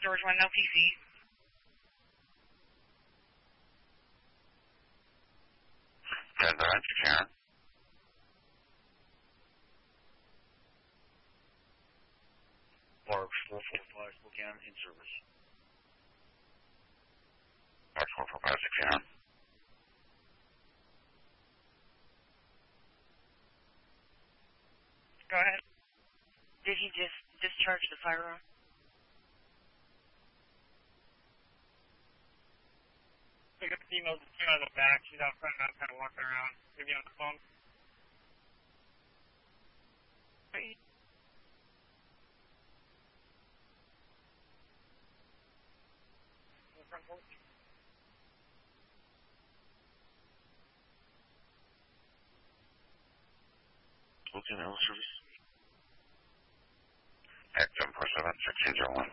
George 1 LTC. Yeah, the answer, Karen. Mark 445, Spokane, in service. Mark 4456, Karen. Go ahead. Did he just discharge the firearm? I got the female just came out of the back. She's out front now, kind of walking around, maybe on the phone. Wait. On the front porch. Spokane L service. Act 747, 1601.